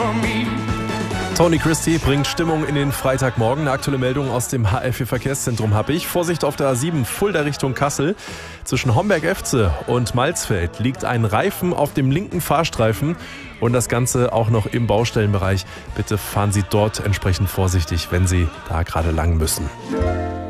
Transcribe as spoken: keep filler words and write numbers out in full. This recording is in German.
Tony Christie bringt Stimmung in den Freitagmorgen. Eine aktuelle Meldung aus dem H L vier Verkehrszentrum habe ich. Vorsicht auf der A sieben Fulda Richtung Kassel. Zwischen Homberg-Efze und Malzfeld liegt ein Reifen auf dem linken Fahrstreifen und das Ganze auch noch im Baustellenbereich. Bitte fahren Sie dort entsprechend vorsichtig, wenn Sie da gerade lang müssen.